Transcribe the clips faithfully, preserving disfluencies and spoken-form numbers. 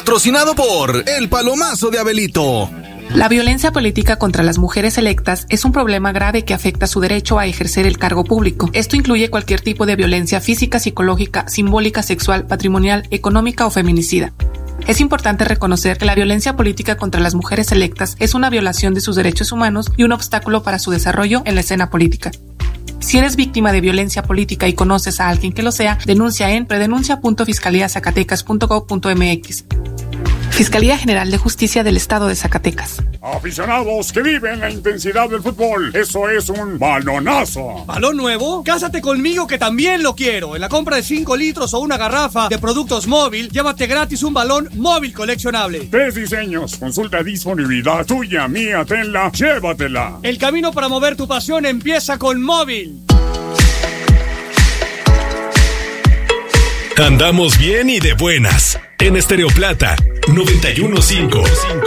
Patrocinado por El Palomazo de Abelito. La violencia política contra las mujeres electas es un problema grave que afecta su derecho a ejercer el cargo público. Esto incluye cualquier tipo de violencia física, psicológica, simbólica, sexual, patrimonial, económica o feminicida. Es importante reconocer que la violencia política contra las mujeres electas es una violación de sus derechos humanos y un obstáculo para su desarrollo en la escena política. Si eres víctima de violencia política y conoces a alguien que lo sea, denuncia en predenuncia punto fiscalía zacatecas punto gob punto eme equis. Fiscalía General de Justicia del Estado de Zacatecas. Aficionados que viven la intensidad del fútbol, eso es un balonazo. ¿Balón nuevo? Cásate conmigo que también lo quiero. En la compra de cinco litros o una garrafa de productos móvil, llévate gratis un balón móvil coleccionable. Tres diseños, consulta disponibilidad, tuya, mía, tenla, llévatela. El camino para mover tu pasión empieza con móvil. Andamos bien y de buenas. En Estéreo Plata, noventa y uno punto cinco.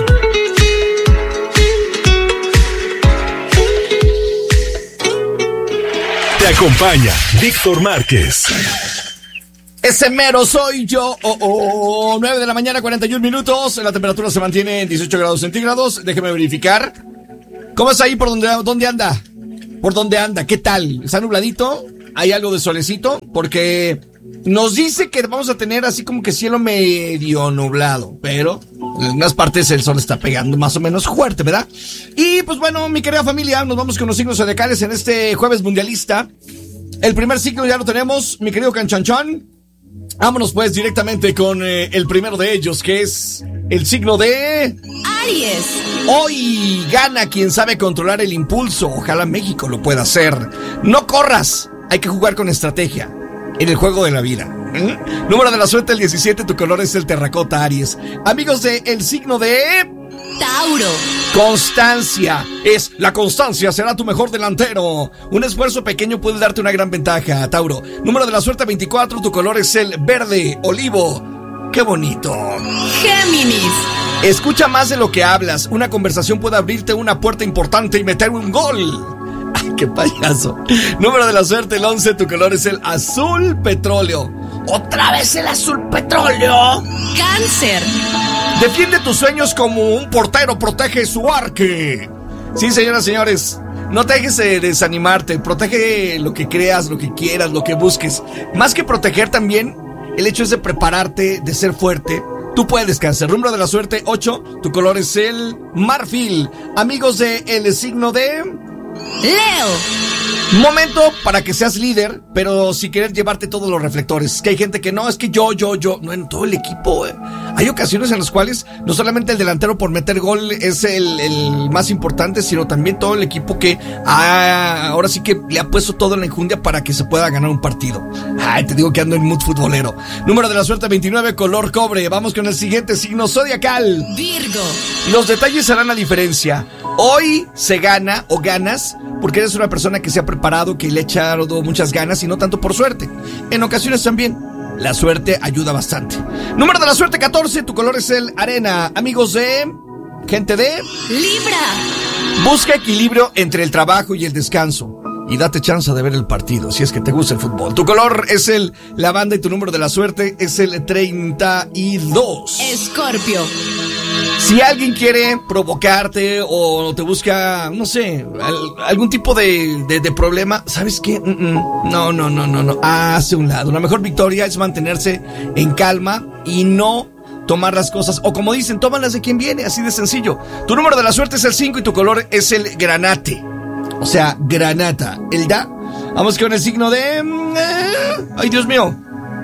Te acompaña Víctor Márquez. Ese mero soy yo. Oh, oh, nueve de la mañana, cuarenta y un minutos. La temperatura se mantiene en dieciocho grados centígrados. Déjeme verificar. ¿Cómo es ahí? ¿Por dónde, dónde anda? ¿Por dónde anda? ¿Qué tal? ¿Está nubladito? ¿Hay algo de solecito? Porque nos dice que vamos a tener así como que cielo medio nublado, pero en unas partes el sol está pegando más o menos fuerte, ¿verdad? Y pues bueno, mi querida familia, nos vamos con los signos zodiacales en este jueves mundialista. El primer signo ya lo tenemos, mi querido Canchanchón. Vámonos pues directamente con eh, el primero de ellos, que es el signo de Aries. Hoy gana quien sabe controlar el impulso. Ojalá México lo pueda hacer. No corras, hay que jugar con estrategia en el juego de la vida. ¿Eh? Número de la suerte, el diecisiete, tu color es el terracota, Aries. Amigos de el signo de Tauro. Constancia. Es la constancia será tu mejor delantero. Un esfuerzo pequeño puede darte una gran ventaja, Tauro. Número de la suerte, veinticuatro, tu color es el verde olivo. ¡Qué bonito! Géminis. Escucha más de lo que hablas. Una conversación puede abrirte una puerta importante y meter un gol. ¡Ay, qué payaso! Número de la suerte, el once, tu color es el azul petróleo. ¿Otra vez el azul petróleo? Cáncer. Defiende tus sueños como un portero protege su arque. Sí, señoras y señores, no te dejes de desanimarte. Protege lo que creas, lo que quieras, lo que busques. Más que proteger también, el hecho es de prepararte, de ser fuerte. Tú puedes, Cáncer. Número de la suerte, ocho, tu color es el marfil. Amigos de el signo de Leo. Momento para que seas líder, pero si quieres llevarte todos los reflectores. Que hay gente que no, es que yo, yo, yo, no, en todo el equipo. Eh. Hay ocasiones en las cuales no solamente el delantero por meter gol es el, el más importante, sino también todo el equipo que ah, ahora sí que le ha puesto todo en la enjundia para que se pueda ganar un partido. Ay, te digo que ando en mood futbolero. Número de la suerte, veintinueve, color cobre. Vamos con el siguiente signo zodiacal. Virgo. Los detalles harán la diferencia. Hoy se gana o ganas porque eres una persona que se ha preparado, que le ha echado muchas ganas y no tanto por suerte. En ocasiones también la suerte ayuda bastante. Número de la suerte, catorce, tu color es el arena. Amigos de gente de Libra. Busca equilibrio entre el trabajo y el descanso y date chance de ver el partido si es que te gusta el fútbol. Tu color es el lavanda y tu número de la suerte es el treinta y dos. Escorpio. Si alguien quiere provocarte o te busca, no sé, al, algún tipo de, de, de problema, ¿sabes qué? Mm-mm. No, no, no, no, no. Hace un lado. La mejor victoria es mantenerse en calma y no tomar las cosas, o como dicen, tómalas de quien viene, así de sencillo. Tu número de la suerte es el cinco y tu color es el granate. O sea, granata. El da. Vamos con el signo de... Eh, ay, Dios mío.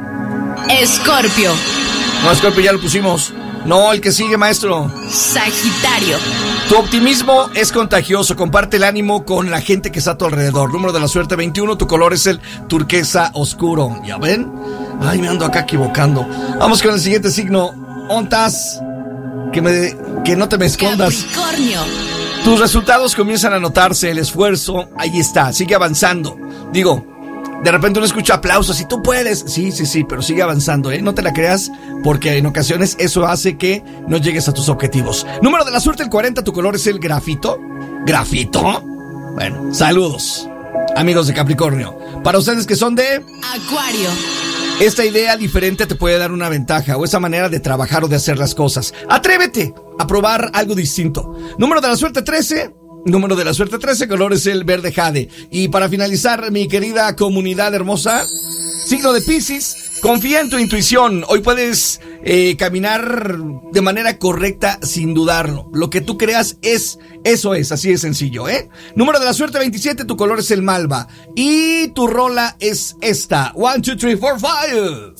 Escorpio. No, Escorpio ya lo pusimos. No, el que sigue, maestro. Sagitario. Tu optimismo es contagioso. Comparte el ánimo con la gente que está a tu alrededor. Número de la suerte, veintiuno. Tu color es el turquesa oscuro. ¿Ya ven? Ay, me ando acá equivocando. Vamos con el siguiente signo. Ontas. Que, me, que no te me escondas. Capricornio. Tus resultados comienzan a notarse. El esfuerzo, ahí está. Sigue avanzando. Digo, de repente uno escucha aplausos y tú puedes. Sí, sí, sí, pero sigue avanzando, ¿eh? No te la creas, porque en ocasiones eso hace que no llegues a tus objetivos. Número de la suerte, el cuarenta, tu color es el grafito. ¿Grafito? Bueno, saludos, amigos de Capricornio. Para ustedes que son de Acuario. Esta idea diferente te puede dar una ventaja o esa manera de trabajar o de hacer las cosas. Atrévete a probar algo distinto. Número de la suerte trece. Número de la suerte trece, color es el verde jade. Y para finalizar, mi querida comunidad hermosa, signo de Piscis, confía en tu intuición. Hoy puedes eh, caminar de manera correcta sin dudarlo. Lo que tú creas es, eso es, así de sencillo, ¿eh? Número de la suerte veintisiete, tu color es el malva. Y tu rola es esta. One, two, three, four, five.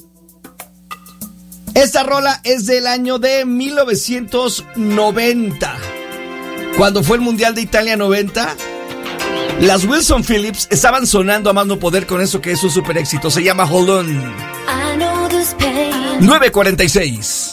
Esta rola es del año de mil novecientos noventa. Cuando fue el Mundial de Italia noventa, las Wilson Phillips estaban sonando a más no poder con eso que es un super éxito. Se llama Hold On. nueve cuarenta y seis.